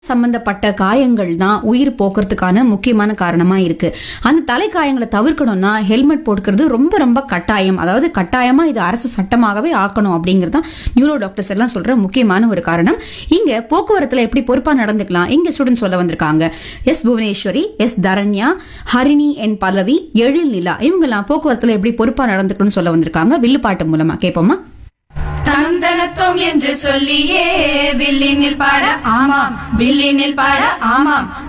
சம்பந்தப்பட்ட காயங்கள் தான் உயிர் போக்குறதுக்கான முக்கியமான காரணமா இருக்கு. அந்த தலைக்காயங்களை தவிர்க்கணும்னா ஹெல்மெட் போட்டுக்கிறது ரொம்ப ரொம்ப கட்டாயம். அதாவது கட்டாயமா இது அரசு சட்டமாகவே ஆக்கணும் அப்படிங்கறது தான் நியூரோ டாக்டர்ஸ் எல்லாம் சொல்ற முக்கியமான ஒரு காரணம். இங்க போக்குவரத்துல எப்படி பொறுப்பா நடந்துக்கலாம் இங்க ஸ்டூடெண்ட்ஸ் சொல்ல வந்திருக்காங்க. எஸ் புவனேஸ்வரி, எஸ் தரண்யா, ஹரிணி, என் பல்லவி, எழில் நிலா இவங்க எல்லாம் போக்குவரத்துல எப்படி பொறுப்பா நடந்துக்கணும்னு சொல்ல வந்திருக்காங்க. வில்லுப்பாட்டு மூலமா கேட்போமா? தந்தனத்தோம் என்று சொல்லியே வில்லினில் பாட ஆமாம், வில்லினில் பாட ஆமாம்,